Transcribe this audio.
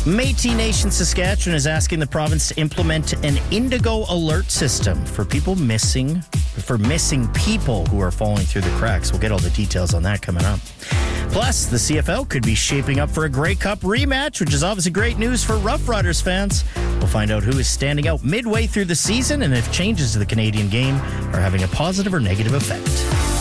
Métis Nation Saskatchewan is asking the province to implement an Indigo alert system for missing people who are falling through the cracks. We'll get all the details on that coming up. Plus, the CFL could be shaping up for a Grey Cup rematch, which is obviously great news for Rough Riders fans. We'll find out who is standing out midway through the season and if changes to the Canadian game are having a positive or negative effect.